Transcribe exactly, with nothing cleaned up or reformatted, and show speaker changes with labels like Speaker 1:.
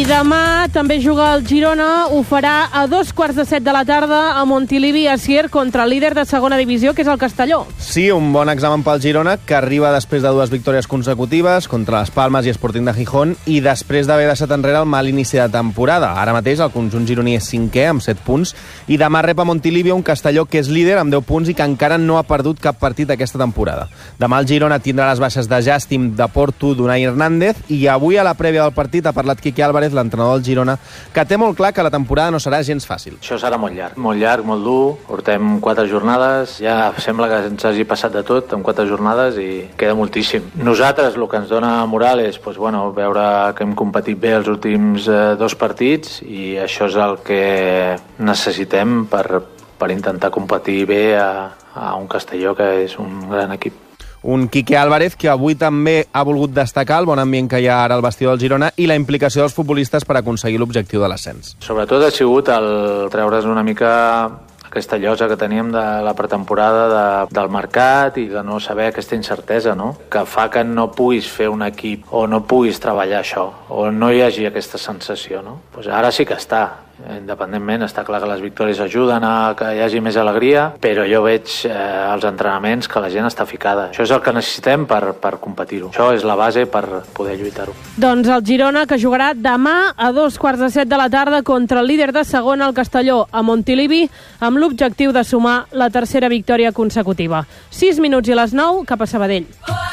Speaker 1: I demà també juga el Girona, ho farà a dos quarts de set de la tarda a Montilivi Asier contra el líder de segona divisió, que és el Castelló.
Speaker 2: Sí, un bon examen pel Girona, que arriba després de dues victòries consecutives contra les Palmes i Sporting de Gijón i després d'haver deixat enrere el mal inici de temporada. Ara mateix el conjunt gironí és cinquè amb set punts i demà rep a Montilivi un Castelló que és líder amb deu punts i que encara no ha perdut cap partit aquesta temporada. Demà el Girona tindrà les baixes de Justin, de Porto, d'Unai Hernández i avui a la prèvia del partit ha parlat Quique Álvarez, l'entrenador del Girona, que té molt clar que la temporada no serà gens fàcil.
Speaker 3: Això serà molt llarg, molt llarg, molt dur. Portem quatre jornades, ja sembla que ens hagi passat de tot en quatre jornades i queda moltíssim. Nosaltres el que ens dona moral és pues, bueno, veure que hem competit bé els últims eh, dos partits i això és el que necessitem per, per intentar competir bé a, a un Castelló que és un gran equip.
Speaker 2: Un Quique Álvarez que avui també ha volgut destacar el bon ambient que hi ha ara al vestidor del Girona i la implicació dels futbolistes per aconseguir l'objectiu de l'ascens.
Speaker 3: Sobretot ha sigut el treure's una mica aquesta llosa que teníem de la pretemporada de, del mercat i de no saber aquesta incertesa, no? Que fa que no puguis fer un equip o no puguis treballar això o no hi hagi aquesta sensació, no? Pues ara sí que està. Independentment, està clar que les victòries ajuden a que hi hagi més alegria, però jo veig eh, als entrenaments que la gent està ficada. Això és el que necessitem per, per competir-ho. Això és la base per poder lluitar-ho.
Speaker 1: Doncs el Girona, que jugarà demà a dos quarts de set de la tarda contra el líder de segona, el Castelló, a Montilivi, amb l'objectiu de sumar la tercera victòria consecutiva. sis minuts i les nou, cap a Sabadell.